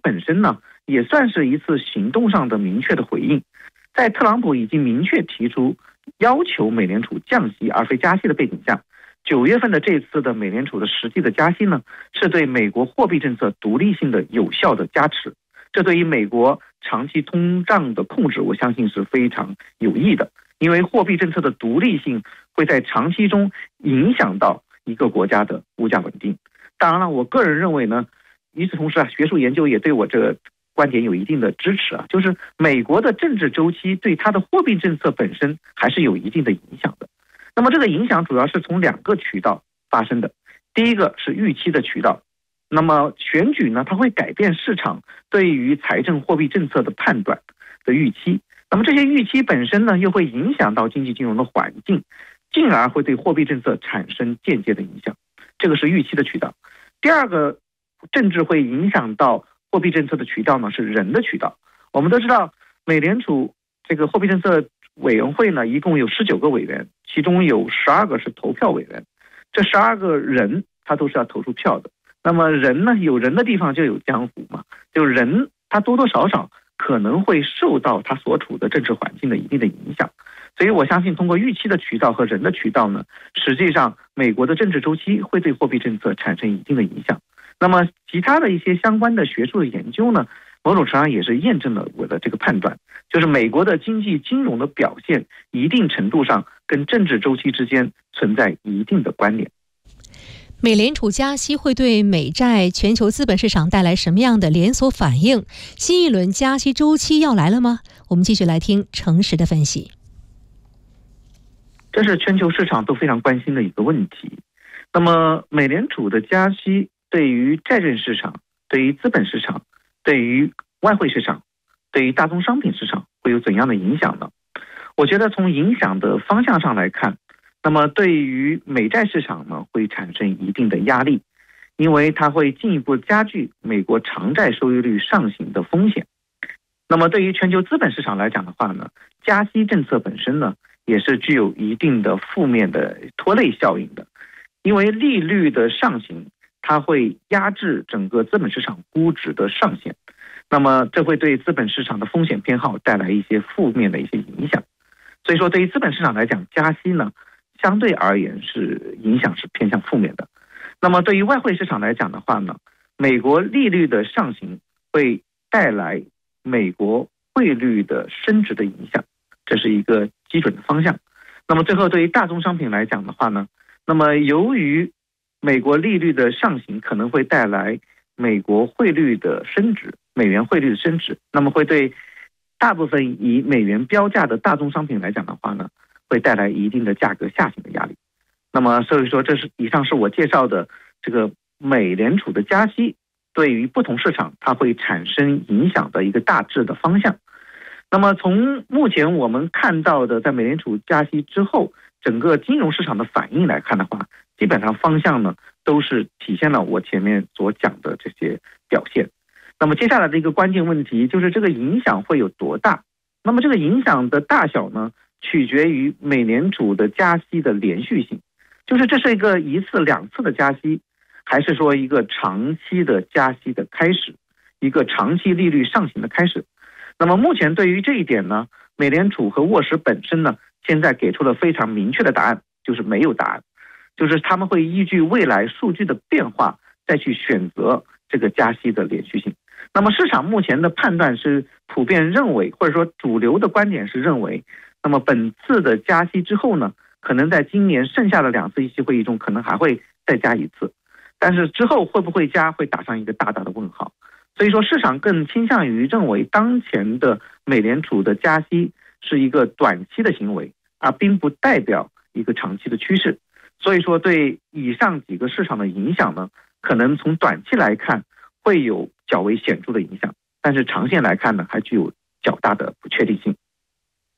本身呢，也算是一次行动上的明确的回应。在特朗普已经明确提出要求美联储降息而非加息的背景下，9月份的这次的美联储的实际的加息呢，是对美国货币政策独立性的有效的加持。这对于美国长期通胀的控制，我相信是非常有益的，因为货币政策的独立性会在长期中影响到一个国家的物价稳定。当然了，我个人认为呢，与此同时学术研究也对我这个观点有一定的支持就是美国的政治周期对它的货币政策本身还是有一定的影响的。那么这个影响主要是从2个渠道发生的。第一个是预期的渠道，那么选举呢，它会改变市场对于财政货币政策的判断的预期，那么这些预期本身呢，又会影响到经济金融的环境，进而会对货币政策产生间接的影响。这个是预期的渠道。第二个政治会影响到货币政策的渠道呢，是人的渠道。我们都知道，美联储这个货币政策委员会呢，一共有19个委员，其中有12个是投票委员。这12个人他都是要投出票的。那么人呢，有人的地方就有江湖嘛，就人他多多少少可能会受到他所处的政治环境的一定的影响。所以我相信通过预期的渠道和人的渠道呢，实际上美国的政治周期会对货币政策产生一定的影响。那么其他的一些相关的学术的研究呢，某种程度上也是验证了我的这个判断，就是美国的经济金融的表现一定程度上跟政治周期之间存在一定的关联。 美联储加息会对美债、全球资本市场带来什么样的连锁反应？新一轮加息周期要来了吗？我们继续来听诚实的分析。 这是全球市场都非常关心的一个问题。那么美联储的加息对于债券市场、对于资本市场、对于外汇市场、对于大宗商品市场会有怎样的影响呢？我觉得从影响的方向上来看，那么对于美债市场呢，会产生一定的压力，因为它会进一步加剧美国长债收益率上行的风险。那么对于全球资本市场来讲的话呢，加息政策本身呢，也是具有一定的负面的拖累效应的，因为利率的上行，它会压制整个资本市场估值的上限，那么这会对资本市场的风险偏好带来一些负面的一些影响。所以说对于资本市场来讲，加息呢相对而言是影响是偏向负面的。那么对于外汇市场来讲的话呢，美国利率的上行会带来美国汇率的升值的影响，这是一个基准的方向。那么最后对于大宗商品来讲的话呢，那么由于美国利率的上行可能会带来美国汇率的升值，美元汇率的升值，那么会对大部分以美元标价的大宗商品来讲的话呢，会带来一定的价格下行的压力。那么所以说以上是我介绍的这个美联储的加息对于不同市场它会产生影响的一个大致的方向。那么从目前我们看到的在美联储加息之后整个金融市场的反应来看的话，基本上方向呢都是体现了我前面所讲的这些表现。那么接下来的一个关键问题就是这个影响会有多大？那么这个影响的大小呢，取决于美联储的加息的连续性，就是这是一个1次2次的加息，还是说一个长期的加息的开始，一个长期利率上行的开始。那么目前对于这一点呢，美联储和沃什本身呢，现在给出了非常明确的答案，就是没有答案，就是他们会依据未来数据的变化再去选择这个加息的连续性。那么市场目前的判断是普遍认为，或者说主流的观点是认为，那么本次的加息之后呢，可能在今年剩下的2次议息会议中可能还会再加1次，但是之后会不会加会打上一个大大的问号。所以说市场更倾向于认为当前的美联储的加息是一个短期的行为，而并不代表一个长期的趋势。所以说对以上几个市场的影响呢，可能从短期来看会有较为显著的影响，但是长线来看呢，还具有较大的不确定性。